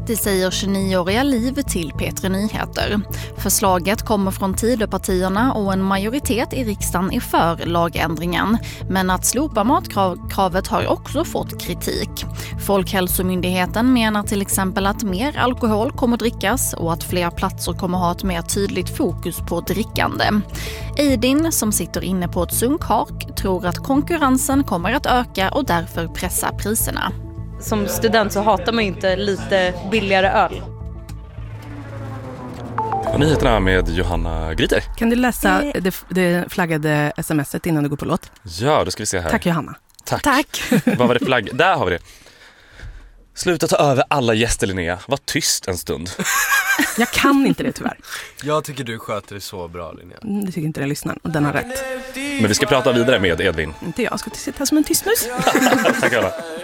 Det säger 29-åriga Liv till P3 Nyheter. Förslaget kommer från Tidöpartierna och en majoritet i riksdagen är för lagändringen. Men att slopa matkravet har också fått kritik. Folkhälsomyndigheten menar till exempel att mer alkohol kommer drickas och att fler platser kommer ha ett mer tydligt fokus på drickande. Eidin, som sitter inne på ett sunkak, tror att konkurrensen kommer att öka och därför pressa priserna. Som student så hatar man inte lite billigare öl. Nyheterna med Johanna Gritter. Kan du läsa det flaggade sms:et innan du går på låt? Ja, då ska vi se här. Tack Johanna. Tack. Vad var det flagg? Där har vi det. Sluta ta över alla gäster, Linnea. Var tyst en stund. Jag kan inte det tyvärr. Jag tycker du sköter det så bra, Linnea. Det tycker inte den lyssnaren och den har rätt. Men vi ska prata vidare med Edvin. Inte jag ska sitta som en tystmus. Tack alla.